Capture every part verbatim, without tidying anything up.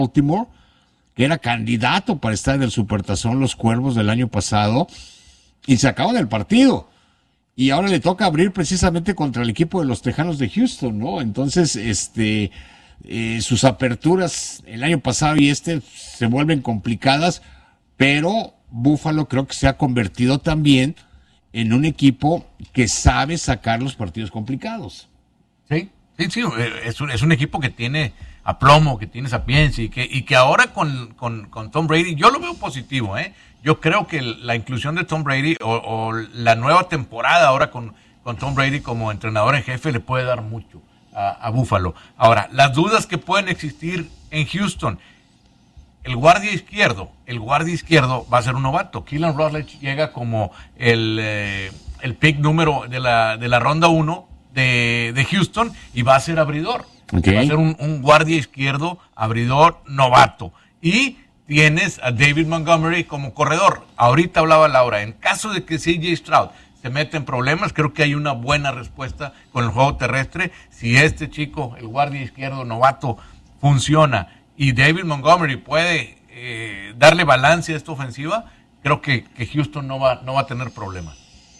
Baltimore, que era candidato para estar en el Supertazón Los Cuervos del año pasado, y se acabó del partido. Y ahora le toca abrir precisamente contra el equipo de los Tejanos de Houston, ¿no? Entonces, este, eh, sus aperturas el año pasado y este se vuelven complicadas, pero Buffalo creo que se ha convertido también en un equipo que sabe sacar los partidos complicados. Sí, sí, sí, es un, es un equipo que tiene aplomo, que tiene sapiencia y que, y que ahora con, con, con Tom Brady, yo lo veo positivo, ¿eh? Yo creo que la inclusión de Tom Brady o, o la nueva temporada ahora con, con Tom Brady como entrenador en jefe le puede dar mucho a, a Buffalo. Ahora, las dudas que pueden existir en Houston, el guardia izquierdo, el guardia izquierdo va a ser un novato. Keelan Rutledge llega como el, eh, el pick número de la, de la ronda uno de, de Houston y va a ser abridor. Okay. Va a ser un, un guardia izquierdo, abridor, novato. Y tienes a David Montgomery como corredor. Ahorita hablaba Laura, en caso de que C J Stroud se mete en problemas, creo que hay una buena respuesta con el juego terrestre. Si este chico, el guardia izquierdo novato, funciona y David Montgomery puede eh, darle balance a esta ofensiva, creo que, que Houston no va, no va a tener problemas.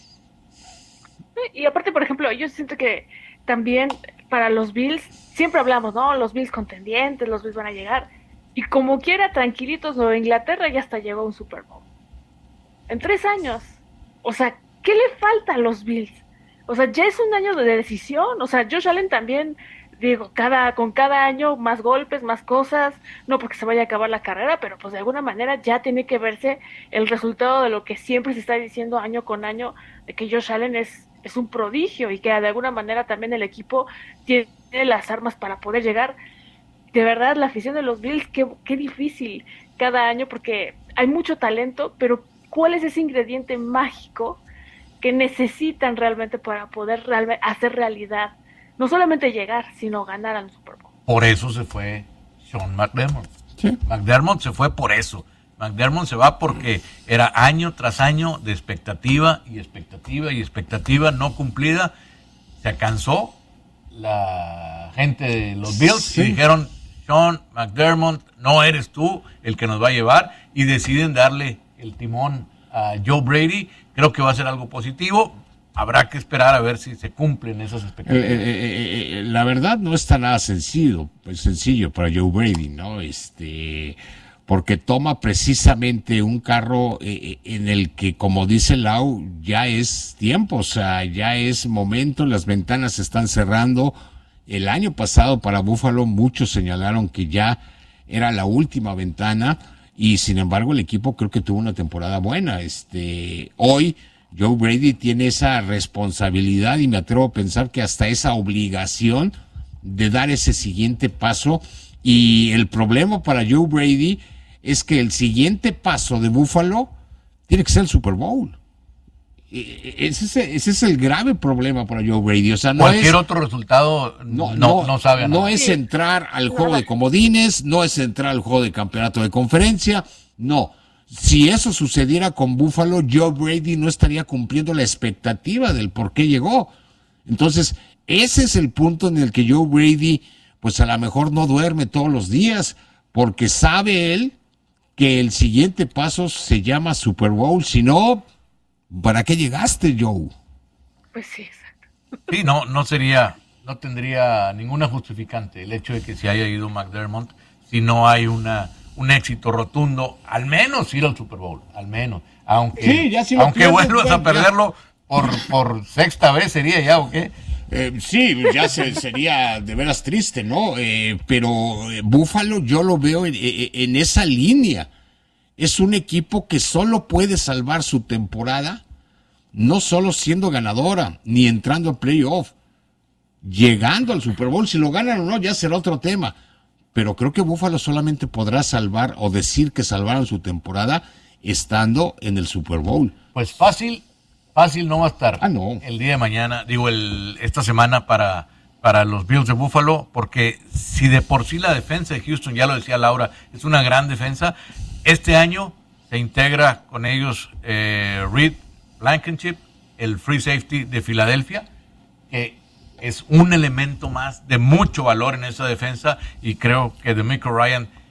Y aparte, por ejemplo, yo siento que también para los Bills, siempre hablamos, ¿no? Los Bills contendientes, los Bills van a llegar. Y como quiera, tranquilitos, Nueva Inglaterra ya hasta llegó a un Super Bowl. En tres años. O sea, ¿qué le falta a los Bills? O sea, ya es un año de decisión. O sea, Josh Allen también, digo, cada con cada año más golpes, más cosas. No porque se vaya a acabar la carrera, pero pues de alguna manera ya tiene que verse el resultado de lo que siempre se está diciendo año con año, de que Josh Allen es, es un prodigio y que de alguna manera también el equipo tiene las armas para poder llegar. De verdad, la afición de los Bills, qué, qué difícil cada año, porque hay mucho talento, pero ¿cuál es ese ingrediente mágico que necesitan realmente para poder realme- hacer realidad? No solamente llegar, sino ganar al Super Bowl. Por eso se fue Sean McDermott. ¿Sí? McDermott se fue por eso. McDermott se va porque era año tras año de expectativa y expectativa y expectativa no cumplida. Se cansó la gente de los Bills sí. y dijeron: Sean McDermott, no eres tú el que nos va a llevar, y deciden darle el timón a Joe Brady. Creo que va a ser algo positivo. Habrá que esperar a ver si se cumplen esas expectativas. Eh, eh, eh, la verdad no está nada sencillo, pues sencillo para Joe Brady, ¿no? Este, porque toma precisamente un carro eh, en el que, como dice Lau, ya es tiempo, o sea, ya es momento, las ventanas se están cerrando. El año pasado para Buffalo muchos señalaron que ya era la última ventana y sin embargo el equipo creo que tuvo una temporada buena. Este, hoy Joe Brady tiene esa responsabilidad y me atrevo a pensar que hasta esa obligación de dar ese siguiente paso, y el problema para Joe Brady es que el siguiente paso de Buffalo tiene que ser el Super Bowl. Ese es, ese es el grave problema para Joe Brady. O sea, no cualquier es, otro resultado no, no, no, no sabe a nada. No es entrar al juego de comodines, no es entrar al juego de campeonato de conferencia, no. Si eso sucediera con Buffalo, Joe Brady no estaría cumpliendo la expectativa del por qué llegó. Entonces, ese es el punto en el que Joe Brady, pues a lo mejor no duerme todos los días, porque sabe él que el siguiente paso se llama Super Bowl. Si no, ¿para qué llegaste, Joe? Pues sí, exacto. Sí, no, no sería, no tendría ninguna justificante el hecho de que se haya ido McDermott si no hay una un éxito rotundo, al menos ir al Super Bowl, al menos, aunque, sí, ya si aunque pierdes, vuelvas ya, a perderlo por, por sexta vez sería ya, ¿o qué? Eh, sí, ya se, sería de veras triste, ¿no? Eh, pero eh, Buffalo yo lo veo en, en esa línea. Es un equipo que solo puede salvar su temporada, no solo siendo ganadora, ni entrando a playoff, llegando al Super Bowl. Si lo ganan o no, ya será otro tema. Pero creo que Buffalo solamente podrá salvar o decir que salvaron su temporada estando en el Super Bowl. Pues fácil, fácil no va a estar. Ah, no. El día de mañana, digo, el esta semana para, para los Bills de Buffalo, porque si de por sí la defensa de Houston, ya lo decía Laura, es una gran defensa, este año se integra con ellos eh, Reed Blankenship, el free safety de Filadelfia, que es un elemento más de mucho valor en esa defensa, y creo que DeMeco Ryan